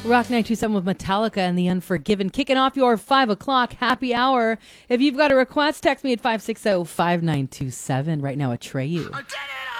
Rock 927 with Metallica and The Unforgiven, kicking off your 5 o'clock happy hour. If you've got a request, text me at 560-5927. Right now, Atreyu. I did it!